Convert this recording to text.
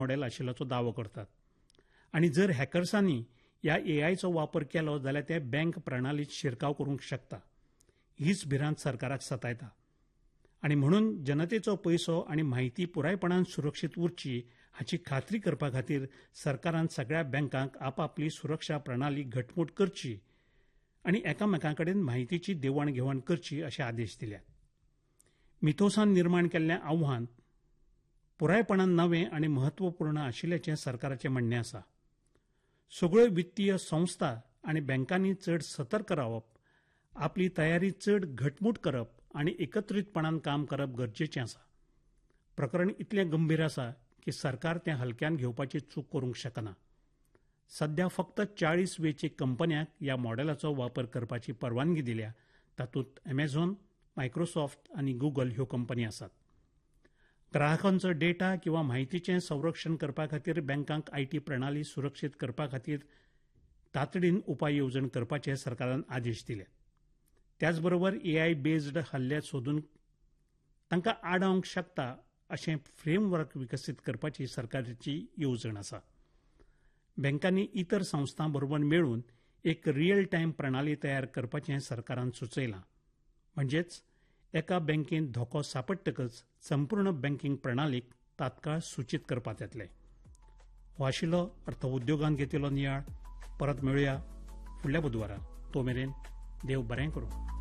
Model आशिल्ल्याचो दावो करतात आणि जर हॅकर्सांनी ह्या एआयचो वापर केलो जाल्यार ते बँक प्रणालीत शिरकाव करूंक शकता. हीच भिरांत सरकाराक सतायता आणि म्हणून जनतेचो पयसो आणि माहिती पुरायपणान सुरक्षीत उरची हाची खात्री करपा खातीर सरकारान सगळ्या बँकांक आपापली सुरक्षा प्रणाली घटमूट करची आणि एकामेकांकडेन माहितीची देवण-घेवण करची अशे आदेश दिल्यात. मिथोसान निर्माण केल्लें आव्हान पुरायपणान नवें आनी म्हत्वपूर्ण आशिल्ल्याचें सरकाराचें म्हणणें आसा. सगळ्यो वित्तीय संस्था आनी बँकांनी चड सतर्क रावप, आपली तयारी चड घटमूट करप आनी एकत्रीतपणान काम करप गरजेचें आसा. प्रकरण इतलें गंभीर आसा की सरकार तें हलक्यान घेवपाची चूक करूंक शकना. सध्या फक्त 40 वेंचीक कंपन्यांक ह्या मॉडेलाचो वापर करपाची परवानगी दिल्या. तातूंत अमेझॉन, मायक्रोसॉफ्ट आनी गुगल ह्यो कंपनी आसात. ग्राहकांचो डेटा किंवा माहितीचें संरक्षण करपा खातीर बँकांक आयटी प्रणाली सुरक्षीत करपा खातीर तातडीन उपाय येवजण करपाचे सरकारान आदेश दिले. त्याच बरोबर एआय बेस्ड हल्ले सोदून तांकां आडावंक शकता अशें फ्रेमवर्क विकसीत करपाची सरकाराची येवजण आसा. बँकांनी इतर संस्थां बरोबर मेळून एक रियल टायम प्रणाली तयार करपाचें सरकारान सुचयलां. म्हणजेच एका बँकेत धोको सांपडटकच संपूर्ण बँकींग प्रणालीक तात्काळ सूचित करपाक येतलें. हो आशिल्लो अर्थ उद्योगांत घेतिल्लो नियाळ. परत मेळुया फुडल्या बुधवारा. तो मेरेन देव बरें करूं.